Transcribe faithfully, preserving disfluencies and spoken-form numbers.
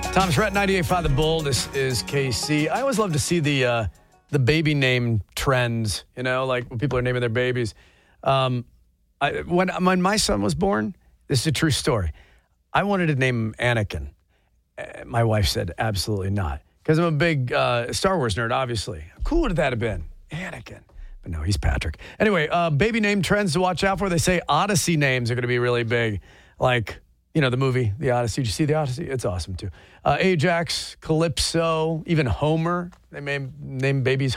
Thomas Rhett, ninety-eight point five The Bull. This is K C. I always love to see the uh, the baby name trends, you know, like when people are naming their babies. Um, I, when, when my son was born, this is a true story. I wanted to name him Anakin. Uh, my wife said, absolutely not. Because I'm a big uh, Star Wars nerd, obviously. How cool would that have been? Anakin. But no, he's Patrick. Anyway, uh, baby name trends to watch out for. They say Odyssey names are going to be really big. Like, you know, the movie, The Odyssey. Did you see The Odyssey? It's awesome, too. Uh, Ajax, Calypso, even Homer. They may name babies